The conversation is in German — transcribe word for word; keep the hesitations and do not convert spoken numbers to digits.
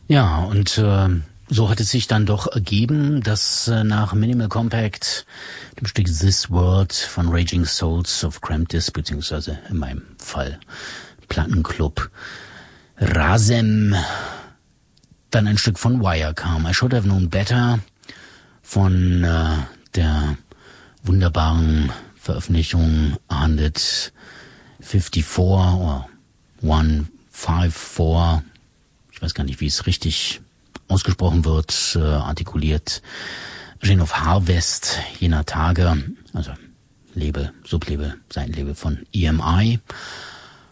Ja, und äh, so hat es sich dann doch ergeben, dass äh, nach Minimal Compact, dem Stück This World von Raging Souls of Cramped Disc, beziehungsweise in meinem Fall Plattenclub Razem, dann ein Stück von Wire kam. I Should Have Known Better von äh, der wunderbaren Veröffentlichung hundertfünfundfünfzig oder hundertfünfundfünfzig, ich weiß gar nicht, wie es richtig ausgesprochen wird, äh, artikuliert, erschien auf Harvest jener Tage, also Label, Sublabel, Seitenlabel von E M I.